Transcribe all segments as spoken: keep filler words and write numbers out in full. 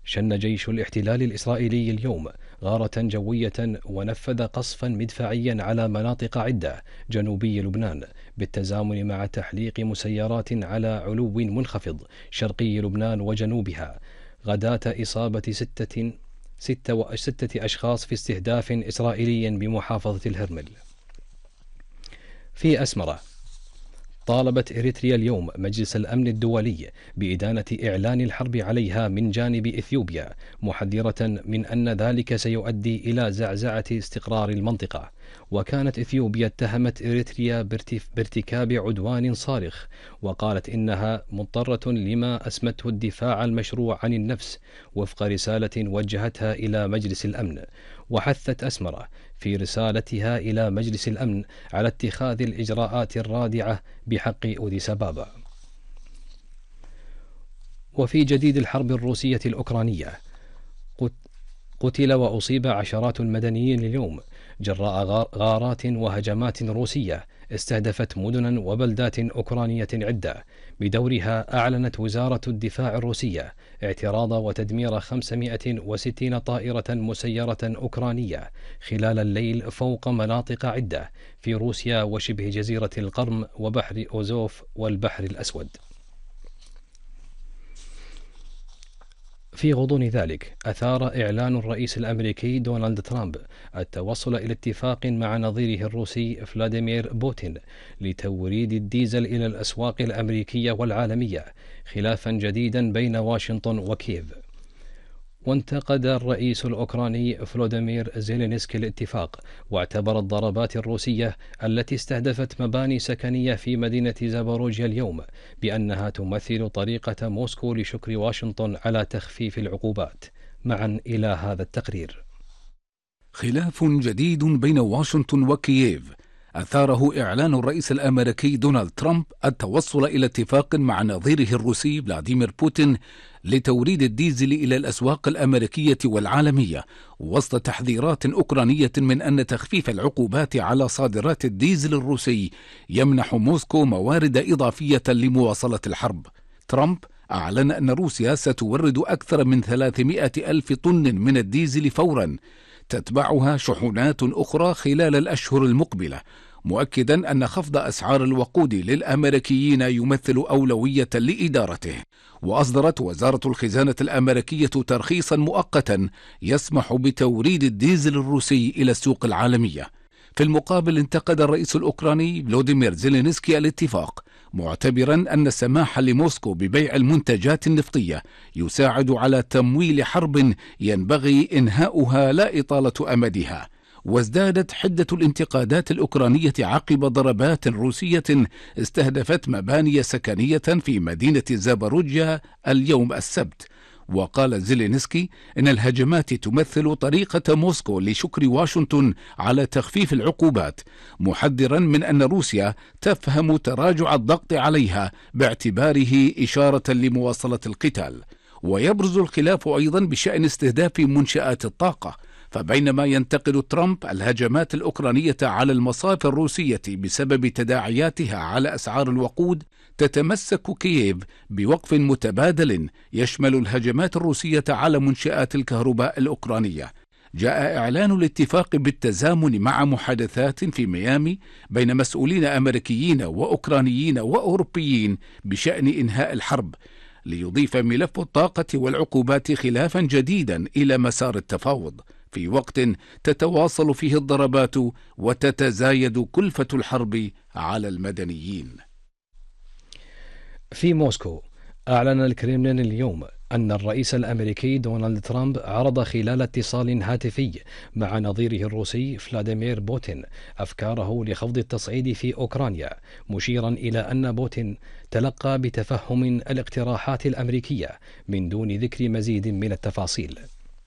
شن جيش الاحتلال الإسرائيلي اليوم غارة جوية ونفذ قصفا مدفعيا على مناطق عدة جنوبي لبنان، بالتزامن مع تحليق مسيرات على علو منخفض شرقي لبنان وجنوبها، غداة إصابة ستة ستة وستة أشخاص في استهداف إسرائيلي بمحافظة الهرمل. في أسمرة، طالبت إريتريا اليوم مجلس الأمن الدولي بإدانة إعلان الحرب عليها من جانب إثيوبيا، محذرة من أن ذلك سيؤدي إلى زعزعة استقرار المنطقة. وكانت إثيوبيا اتهمت إريتريا بارتكاب عدوان صارخ، وقالت إنها مضطرة لما أسمته الدفاع المشروع عن النفس وفق رسالة وجهتها إلى مجلس الأمن. وحثت أسمرة في رسالتها إلى مجلس الأمن على اتخاذ الإجراءات الرادعة بحق أوديس أبابا. وفي جديد الحرب الروسية الأوكرانية، قتل وأصيب عشرات المدنيين اليوم جراء غارات وهجمات روسية استهدفت مدنا وبلدات أوكرانية عدة. بدورها أعلنت وزارة الدفاع الروسية اعتراض وتدمير خمسمائة وستين طائرة مسيرة أوكرانية خلال الليل فوق مناطق عدة في روسيا وشبه جزيرة القرم وبحر أوزوف والبحر الأسود. في غضون ذلك، أثار إعلان الرئيس الأمريكي دونالد ترامب التوصل إلى اتفاق مع نظيره الروسي فلاديمير بوتين لتوريد الديزل إلى الأسواق الأمريكية والعالمية، خلافا جديدا بين واشنطن وكييف. وانتقد الرئيس الأوكراني فلوديمير زيلينسكي الاتفاق، واعتبر الضربات الروسية التي استهدفت مباني سكنية في مدينة زاباروجيا اليوم بأنها تمثل طريقة موسكو لشكر واشنطن على تخفيف العقوبات. معا إلى هذا التقرير. خلاف جديد بين واشنطن وكييف أثاره إعلان الرئيس الأمريكي دونالد ترامب التوصل إلى اتفاق مع نظيره الروسي فلاديمير بوتين لتوريد الديزل إلى الأسواق الأمريكية والعالمية، وسط تحذيرات أوكرانية من أن تخفيف العقوبات على صادرات الديزل الروسي يمنح موسكو موارد إضافية لمواصلة الحرب. ترامب أعلن أن روسيا ستورد أكثر من ثلاثمائة ألف طن من الديزل فورا، تتبعها شحنات أخرى خلال الأشهر المقبلة، مؤكدا أن خفض أسعار الوقود للأمريكيين يمثل أولوية لإدارته. وأصدرت وزارة الخزانة الأمريكية ترخيصا مؤقتا يسمح بتوريد الديزل الروسي إلى السوق العالمية. في المقابل، انتقد الرئيس الأوكراني فلوديمير زيلينسكي الاتفاق، معتبرا أن السماح لموسكو ببيع المنتجات النفطية يساعد على تمويل حرب ينبغي إنهاؤها لا إطالة أمدها. وازدادت حدة الانتقادات الأوكرانية عقب ضربات روسية استهدفت مباني سكنية في مدينة زاباروجيا اليوم السبت. وقال زيلينسكي إن الهجمات تمثل طريقة موسكو لشكر واشنطن على تخفيف العقوبات، محذرا من أن روسيا تفهم تراجع الضغط عليها باعتباره إشارة لمواصلة القتال. ويبرز الخلاف أيضا بشأن استهداف منشآت الطاقة، فبينما ينتقد ترامب الهجمات الأوكرانية على المصافي الروسية بسبب تداعياتها على أسعار الوقود، تتمسك كييف بوقف متبادل يشمل الهجمات الروسية على منشآت الكهرباء الأوكرانية. جاء إعلان الاتفاق بالتزامن مع محادثات في ميامي بين مسؤولين أمريكيين وأوكرانيين وأوروبيين بشأن إنهاء الحرب، ليضيف ملف الطاقة والعقوبات خلافا جديدا إلى مسار التفاوض، في وقت تتواصل فيه الضربات وتتزايد كلفة الحرب على المدنيين. في موسكو، أعلن الكريملين اليوم أن الرئيس الأمريكي دونالد ترامب عرض خلال اتصال هاتفي مع نظيره الروسي فلاديمير بوتين أفكاره لخفض التصعيد في أوكرانيا، مشيرا إلى أن بوتين تلقى بتفهم الاقتراحات الأمريكية من دون ذكر مزيد من التفاصيل.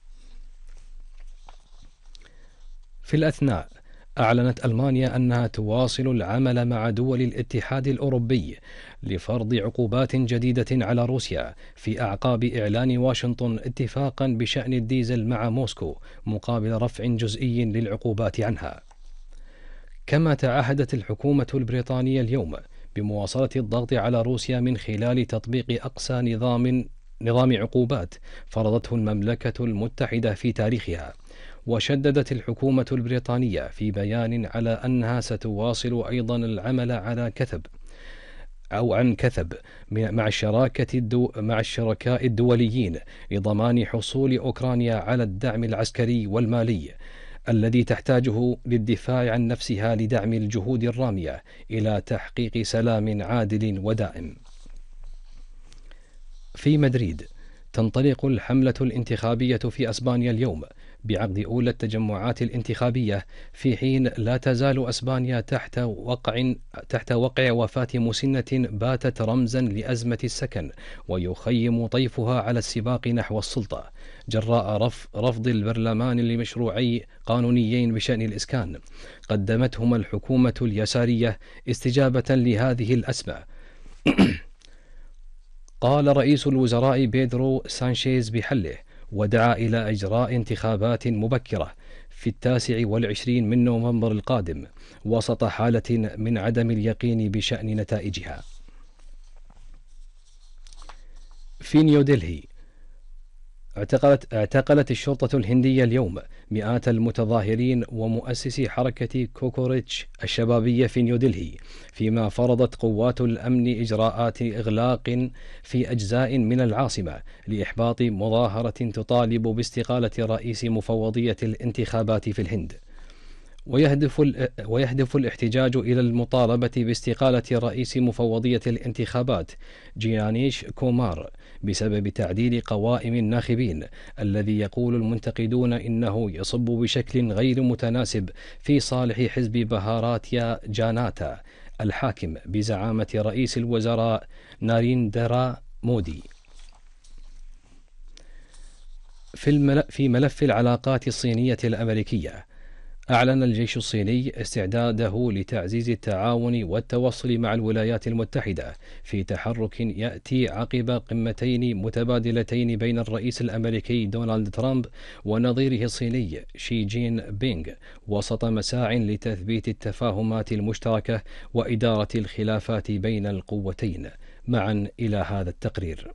في الأثناء، أعلنت ألمانيا أنها تواصل العمل مع دول الاتحاد الأوروبي لفرض عقوبات جديدة على روسيا في أعقاب إعلان واشنطن اتفاقا بشأن الديزل مع موسكو مقابل رفع جزئي للعقوبات عنها. كما تعهدت الحكومة البريطانية اليوم بمواصلة الضغط على روسيا من خلال تطبيق أقصى نظام نظام عقوبات فرضته المملكة المتحدة في تاريخها. وشددت الحكومة البريطانية في بيان على أنها ستواصل أيضا العمل على كثب أو عن كثب مع الشراكة الدو مع الشركاء الدوليين لضمان حصول أوكرانيا على الدعم العسكري والمالي الذي تحتاجه للدفاع عن نفسها لدعم الجهود الرامية إلى تحقيق سلام عادل ودائم. في مدريد تنطلق الحملة الانتخابية في أسبانيا اليوم بعقد أولى التجمعات الانتخابية، في حين لا تزال أسبانيا تحت وقع تحت وقع وفاة مسنة باتت رمزا لأزمة السكن، ويخيم طيفها على السباق نحو السلطة جراء رفض البرلمان لمشروعي قانونيين بشأن الإسكان قدمتهما الحكومة اليسارية استجابة لهذه الأزمة. قال رئيس الوزراء بيدرو سانشيز بحله، ودعا إلى إجراء انتخابات مبكرة في التاسع والعشرين من نوفمبر القادم وسط حالة من عدم اليقين بشأن نتائجها. في نيودلهي اعتقلت, اعتقلت الشرطة الهندية اليوم مئات المتظاهرين ومؤسسي حركة كوكوريتش الشبابية في نيودلهي، فيما فرضت قوات الأمن إجراءات إغلاق في أجزاء من العاصمة لإحباط مظاهرة تطالب باستقالة رئيس مفوضية الانتخابات في الهند. ويهدف, ويهدف الاحتجاج إلى المطالبة باستقالة رئيس مفوضية الانتخابات جيانيش كومار بسبب تعديل قوائم الناخبين الذي يقول المنتقدون إنه يصب بشكل غير متناسب في صالح حزب بهاراتيا جاناتا الحاكم بزعامة رئيس الوزراء ناريندرا مودي. في, في ملف العلاقات الصينية الأمريكية، أعلن الجيش الصيني استعداده لتعزيز التعاون والتوصل مع الولايات المتحدة في تحرك يأتي عقب قمتين متبادلتين بين الرئيس الأمريكي دونالد ترامب ونظيره الصيني شي جين بينغ وسط مساع لتثبيت التفاهمات المشتركة وإدارة الخلافات بين القوتين. معا إلى هذا التقرير.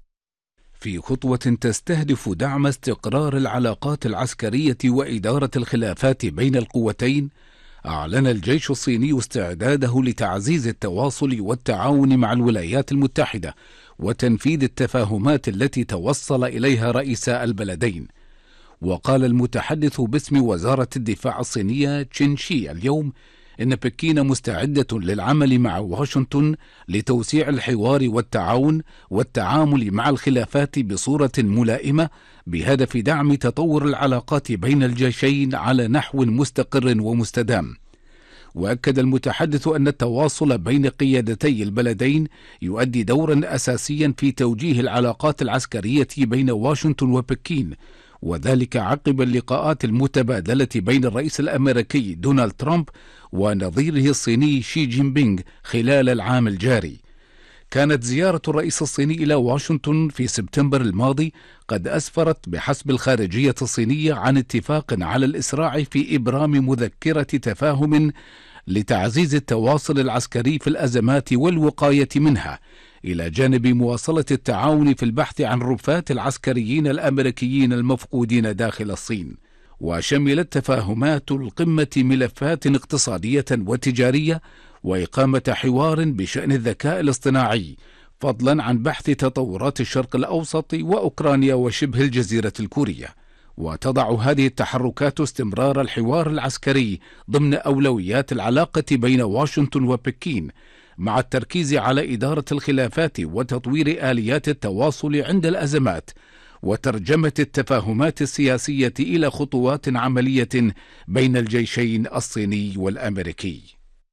في خطوة تستهدف دعم استقرار العلاقات العسكرية وإدارة الخلافات بين القوتين، أعلن الجيش الصيني استعداده لتعزيز التواصل والتعاون مع الولايات المتحدة وتنفيذ التفاهمات التي توصل إليها رئيسا البلدين. وقال المتحدث باسم وزارة الدفاع الصينية تشين شي اليوم إن بكين مستعدة للعمل مع واشنطن لتوسيع الحوار والتعاون والتعامل مع الخلافات بصورة ملائمة بهدف دعم تطور العلاقات بين الجيشين على نحو مستقر ومستدام. وأكد المتحدث أن التواصل بين قيادتي البلدين يؤدي دورا أساسيا في توجيه العلاقات العسكرية بين واشنطن وبكين، وذلك عقب اللقاءات المتبادلة بين الرئيس الأمريكي دونالد ترامب ونظيره الصيني شي جين بينغ خلال العام الجاري. كانت زيارة الرئيس الصيني إلى واشنطن في سبتمبر الماضي قد أسفرت بحسب الخارجية الصينية عن اتفاق على الإسراع في إبرام مذكرة تفاهم لتعزيز التواصل العسكري في الأزمات والوقاية منها، إلى جانب مواصلة التعاون في البحث عن رفات العسكريين الأمريكيين المفقودين داخل الصين. وشملت تفاهمات القمة ملفات اقتصادية وتجارية وإقامة حوار بشأن الذكاء الاصطناعي، فضلا عن بحث تطورات الشرق الأوسط وأوكرانيا وشبه الجزيرة الكورية. وتضع هذه التحركات استمرار الحوار العسكري ضمن أولويات العلاقة بين واشنطن وبكين، مع التركيز على إدارة الخلافات وتطوير آليات التواصل عند الأزمات وترجمة التفاهمات السياسية إلى خطوات عملية بين الجيشين الصيني والأمريكي.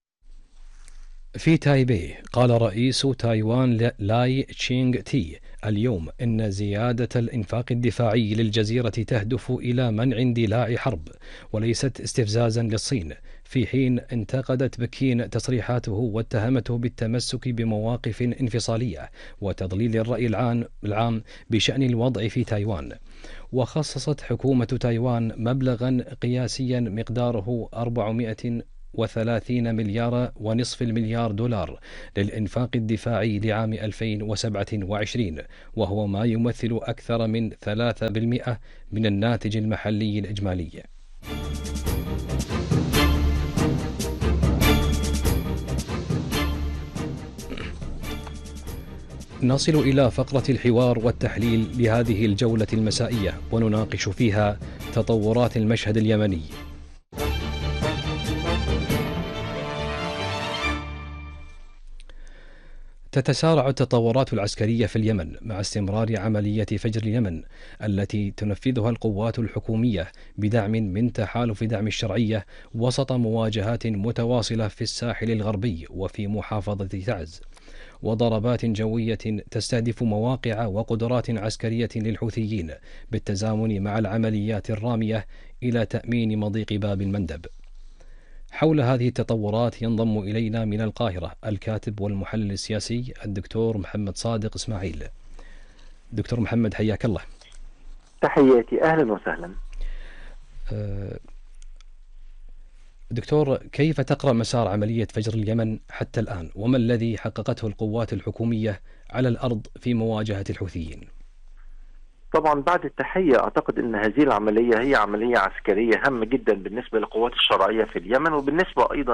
في تايبي قال رئيس تايوان لاي تشينغ تي اليوم إن زيادة الإنفاق الدفاعي للجزيرة تهدف إلى منع اندلاع حرب وليست استفزازا للصين، في حين انتقدت بكين تصريحاته واتهمته بالتمسك بمواقف انفصالية وتضليل الرأي العام بشأن الوضع في تايوان. وخصصت حكومة تايوان مبلغا قياسيا مقداره أربعمائة وثلاثين مليار ونصف المليار دولار للإنفاق الدفاعي لعام ألفين وسبعة وعشرين، وهو ما يمثل أكثر من ثلاثة بالمئة من الناتج المحلي الإجمالي. نصل إلى فقرة الحوار والتحليل لهذه الجولة المسائية، ونناقش فيها تطورات المشهد اليمني. تتسارع التطورات العسكرية في اليمن مع استمرار عملية فجر اليمن التي تنفذها القوات الحكومية بدعم من تحالف دعم الشرعية وسط مواجهات متواصلة في الساحل الغربي وفي محافظة تعز، وضربات جوية تستهدف مواقع وقدرات عسكرية للحوثيين بالتزامن مع العمليات الرامية إلى تأمين مضيق باب المندب. حول هذه التطورات ينضم إلينا من القاهرة الكاتب والمحلل السياسي الدكتور محمد صادق إسماعيل. دكتور محمد، حياك الله. تحياتي، أهلا وسهلا. دكتور، كيف تقرأ مسار عملية فجر اليمن حتى الآن، وما الذي حققته القوات الحكومية على الأرض في مواجهة الحوثيين؟ طبعا بعد التحية أعتقد أن هذه العملية هي عملية عسكرية هامة جدا بالنسبة للقوات الشرعية في اليمن، وبالنسبة أيضا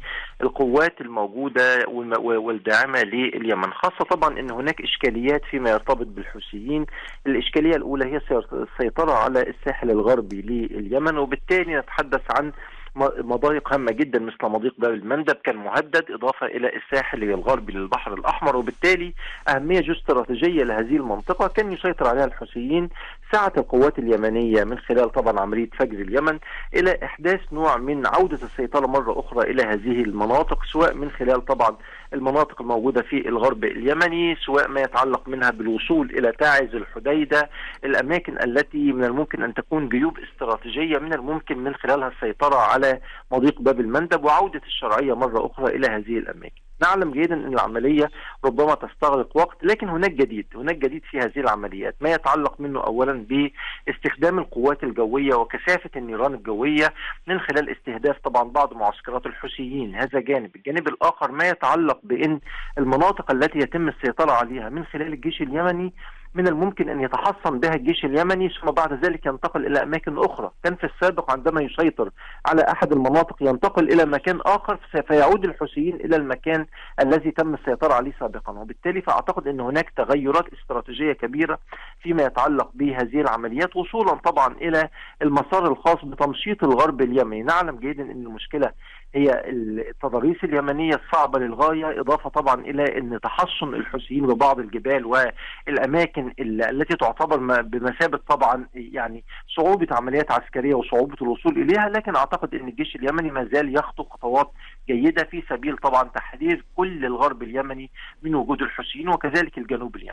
للقوات الموجودة والداعمة لليمن، خاصة طبعا أن هناك إشكاليات فيما يرتبط بالحوثيين. الإشكالية الأولى هي السيطرة على الساحل الغربي لليمن، وبالتالي نتحدث عن مضايق هامة جدا مثل مضيق باب المندب كان مهدد، إضافة إلى الساحل الغربي للبحر الأحمر، وبالتالي أهمية جيوستراتيجية لهذه المنطقة كان يسيطر عليها الحوثيين. سعت القوات اليمنية من خلال طبعا عملية فجر اليمن إلى إحداث نوع من عودة السيطرة مرة أخرى إلى هذه المناطق، سواء من خلال طبعا المناطق الموجودة في الغرب اليمني، سواء ما يتعلق منها بالوصول إلى تعز، الحديدة، الأماكن التي من الممكن أن تكون جيوب استراتيجية من الممكن من خلالها السيطرة على مضيق باب المندب، وعودة الشرعية مرة أخرى إلى هذه الأماكن. نعلم جيدا أن العملية ربما تستغرق وقت، لكن هناك جديد هناك جديد في هذه العمليات، ما يتعلق منه أولا باستخدام القوات الجوية وكثافة النيران الجوية من خلال استهداف طبعا بعض معسكرات الحوثيين. هذا جانب. الجانب الآخر ما يتعلق بأن المناطق التي يتم السيطرة عليها من خلال الجيش اليمني من الممكن أن يتحصن بها الجيش اليمني، ثم بعد ذلك ينتقل إلى أماكن أخرى. كان في السابق عندما يسيطر على أحد المناطق ينتقل إلى مكان آخر فيعود الحوثيين إلى المكان الذي تم السيطرة عليه سابقا، وبالتالي فأعتقد أن هناك تغيرات استراتيجية كبيرة فيما يتعلق بهذه العمليات، وصولا طبعا إلى المسار الخاص بتمشيط الغرب اليمني. نعلم جيدا أن المشكلة هي التضاريس اليمنية الصعبة للغاية، إضافة طبعا إلى أن تحصن الحوثيين ببعض الجبال والأماكن التي تعتبر بمثابة طبعا يعني صعوبة عمليات عسكرية وصعوبة الوصول إليها. لكن أعتقد أن الجيش اليمني ما زال يخطو خطوات جيدة في سبيل طبعا تحرير كل الغرب اليمني من وجود الحوثيين، وكذلك الجنوب اليمني.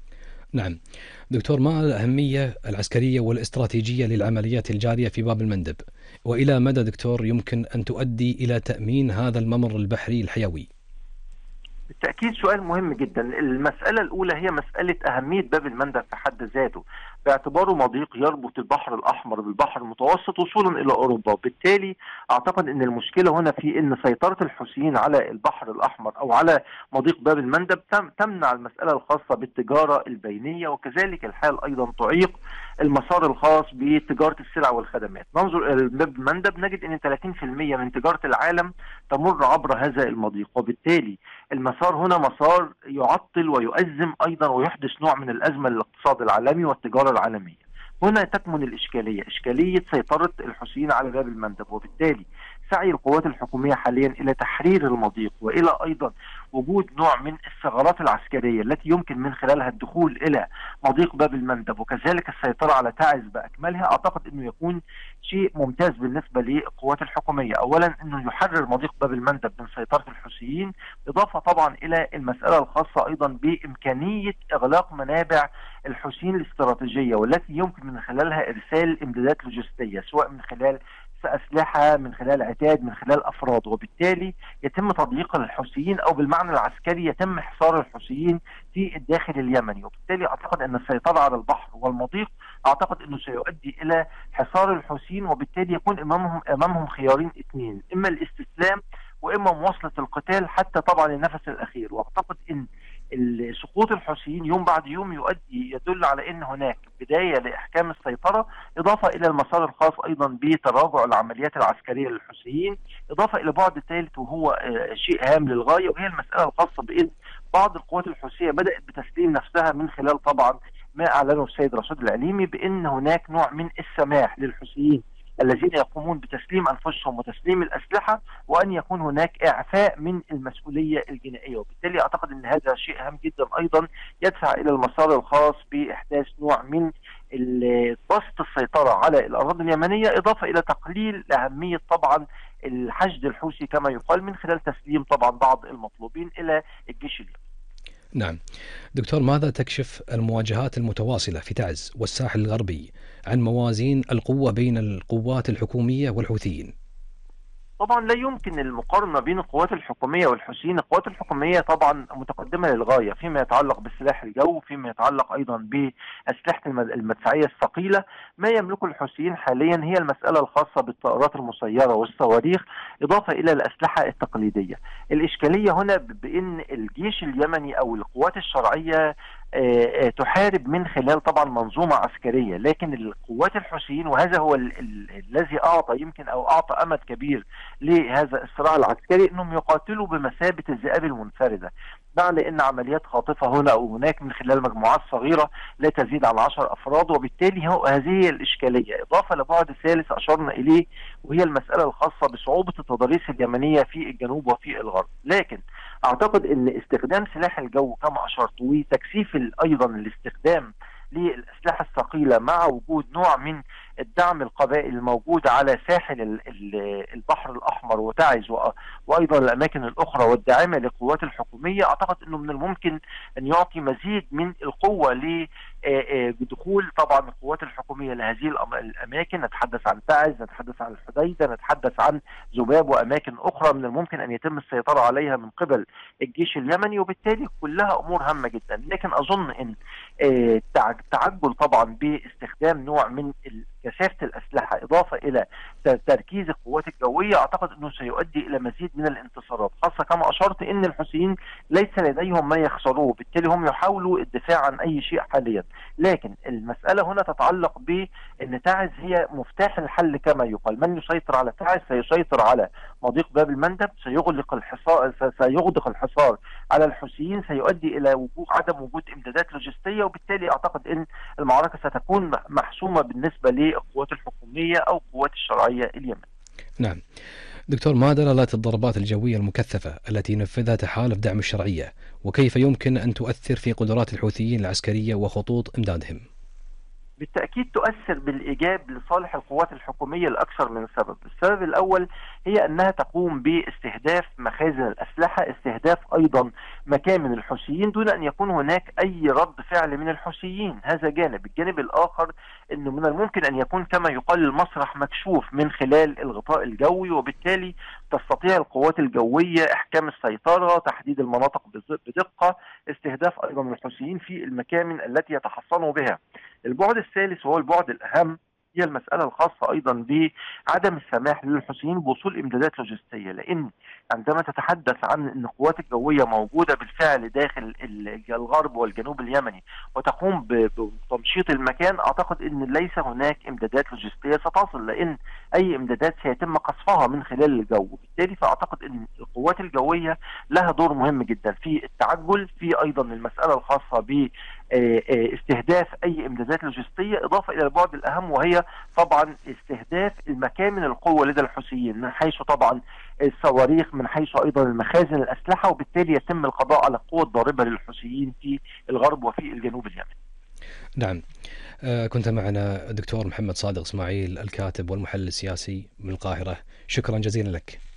نعم دكتور، ما الأهمية العسكرية والاستراتيجية للعمليات الجارية في باب المندب، وإلى مدى دكتور يمكن أن تؤدي إلى تأمين هذا الممر البحري الحيوي؟ بالتأكيد سؤال مهم جدا. المسألة الأولى هي مسألة أهمية باب المندب في حد ذاته، باعتباره مضيق يربط البحر الأحمر بالبحر المتوسط وصولا إلى أوروبا، وبالتالي أعتقد أن المشكلة هنا في أن سيطرة الحوثيين على البحر الأحمر أو على مضيق باب المندب تمنع المسألة الخاصة بالتجارة البينية، وكذلك الحال أيضا تعيق المسار الخاص بتجارة السلع والخدمات. ننظر إلى باب المندب نجد أن ثلاثين بالمئة من تجارة العالم تمر عبر هذا المضيق، وبالتالي المسار هنا مسار يعطل ويؤزم أيضا ويحدث نوع من الأزمة للاقتصاد العالمي والتجارة العالمية. هنا تكمن الإشكالية، إشكالية سيطرة الحوثيين على باب المندب، وبالتالي سعي القوات الحكومية حاليا إلى تحرير المضيق وإلى أيضا وجود نوع من الثغرات العسكرية التي يمكن من خلالها الدخول إلى مضيق باب المندب، وكذلك السيطرة على تعز بأكملها. أعتقد أنه يكون شيء ممتاز بالنسبة للقوات الحكومية، أولا أنه يحرر مضيق باب المندب من سيطرة الحوثيين، إضافة طبعا إلى المسألة الخاصة أيضا بإمكانية إغلاق منابع الحوثيين الاستراتيجية والتي يمكن من خلالها إرسال إمدادات لوجستية، سواء من خلال أسلحة، من خلال عتاد، من خلال أفراد، وبالتالي يتم تضييق الحوثيين أو بالمعنى العسكري يتم حصار الحوثيين في الداخل اليمني. وبالتالي أعتقد أن السيطرة على البحر والمضيق اعتقد انه سيؤدي الى حصار الحوثيين، وبالتالي يكون امامهم امامهم خيارين اثنين، اما الاستسلام واما مواصله القتال حتى طبعا النفس الاخير. واعتقد ان سقوط الحوثيين يوم بعد يوم يؤدي يدل على ان هناك بدايه لاحكام السيطره، اضافه الى المسار الخاص ايضا بتراجع العمليات العسكريه للحوثيين، اضافه الى بعد ثالث وهو شيء هام للغايه، وهي المساله الخاصه بان بعض القوات الحوثيه بدات بتسليم نفسها من خلال طبعا ما اعلنه السيد رشاد العليمي بان هناك نوع من السماح للحوثيين الذين يقومون بتسليم انفسهم وتسليم الاسلحه، وان يكون هناك اعفاء من المسؤوليه الجنائيه. وبالتالي اعتقد ان هذا شيء هام جدا ايضا يدفع الى المسار الخاص باحداث نوع من بسط السيطره على الاراضي اليمنيه، اضافه الى تقليل اهميه طبعا الحشد الحوثي كما يقال من خلال تسليم طبعا بعض المطلوبين الى الجيش اليمني. نعم دكتور، ماذا تكشف المواجهات المتواصلة في تعز والساحل الغربي عن موازين القوة بين القوات الحكومية والحوثيين؟ طبعا لا يمكن المقارنه بين القوات الحكوميه والحوثيين. القوات الحكوميه طبعا متقدمه للغايه فيما يتعلق بالسلاح الجوي، فيما يتعلق ايضا باسلحه المدفعيه الثقيله. ما يملكه الحوثيين حاليا هي المساله الخاصه بالطائرات المسيره والصواريخ، اضافه الى الاسلحه التقليديه. الاشكاليه هنا بان الجيش اليمني او القوات الشرعيه تحارب من خلال طبعا منظومه عسكريه، لكن القوات الحوثيين، وهذا هو الذي اعطى يمكن او اعطى امد كبير لهذا الصراع العسكري، انهم يقاتلوا بمثابه الذئاب المنفرده، معنى ان عمليات خاطفه هنا او هناك من خلال مجموعات صغيره لا تزيد عن عشر افراد. وبالتالي هو هذه هي الاشكاليه، اضافه لبعد ثالث اشرنا اليه وهي المساله الخاصه بصعوبه التضاريس اليمنيه في الجنوب وفي الغرب. لكن اعتقد ان استخدام سلاح الجو كما اشرت وتكثيف ايضا الاستخدام للأسلحة الثقيلة مع وجود نوع من الدعم القبائلي الموجود على ساحل البحر الأحمر وتعز وأيضا الأماكن الأخرى والداعمة للقوات الحكومية، أعتقد أنه من الممكن أن يعطي مزيد من القوة لدخول طبعا القوات الحكومية لهذه الأماكن. نتحدث عن تعز، نتحدث عن الحديدة، نتحدث عن ذباب وأماكن أخرى من الممكن أن يتم السيطرة عليها من قبل الجيش اليمني، وبالتالي كلها أمور هامة جدا. لكن أظن أن تعجل طبعا باستخدام نوع من كثافة الأسلحة إضافة إلى تركيز القوات الجوية، أعتقد أنه سيؤدي إلى مزيد من الانتصارات، خاصة كما أشرت أن الحوثيين ليس لديهم ما يخسروه، بالتالي هم يحاولوا الدفاع عن أي شيء حاليا. لكن المسألة هنا تتعلق بأن تعز هي مفتاح الحل كما يقال. من يسيطر على تعز سيسيطر على مضيق باب المندب، سيغلق الحصار سيغلق الحصار على الحوثيين، سيؤدي إلى وجود عدم وجود إمدادات لوجستية، وبالتالي أعتقد أن المعركة ستكون محسومة بالنسبة للقوات الحكومية أو القوات الشرعية اليمن. نعم دكتور، ما دلالات الضربات الجوية المكثفة التي نفذها تحالف دعم الشرعية، وكيف يمكن أن تؤثر في قدرات الحوثيين العسكرية وخطوط إمدادهم؟ بالتأكيد تؤثر بالإيجاب لصالح القوات الحكومية لأكثر من سبب. السبب الأول هي أنها تقوم باستهداف مخازن الأسلحة، استهداف أيضا مكامن الحوثيين دون أن يكون هناك أي رد فعل من الحوثيين. هذا جانب. الجانب الآخر أنه من الممكن أن يكون كما يقال المسرح مكشوف من خلال الغطاء الجوي، وبالتالي تستطيع القوات الجوية إحكام السيطرة، تحديد المناطق بدقة، استهداف أيضا الحوثيين في المكامن التي يتحصنوا بها. البعد الثالث وهو البعد الأهم هي المسألة الخاصة أيضا بعدم السماح للحوثيين بوصول إمدادات لوجستية، لأن عندما تتحدث عن أن القوات الجوية موجودة بالفعل داخل الغرب والجنوب اليمني وتقوم بتمشيط المكان، أعتقد أن ليس هناك إمدادات لوجستية ستصل، لأن أي إمدادات سيتم قصفها من خلال الجو. بالتالي فأعتقد أن القوات الجوية لها دور مهم جدا في التعجل، في أيضا المسألة الخاصة ب استهداف أي إمدادات لوجستية، إضافة إلى البعد الأهم وهي طبعا استهداف المكامن القوة لدى الحوثيين من حيث طبعا الصواريخ، من حيث أيضا المخازن الأسلحة، وبالتالي يتم القضاء على القوة الضاربة للحوثيين في الغرب وفي الجنوب اليمني. نعم، كنت معنا دكتور محمد صادق إسماعيل، الكاتب والمحلل السياسي من القاهرة. شكرا جزيلا لك.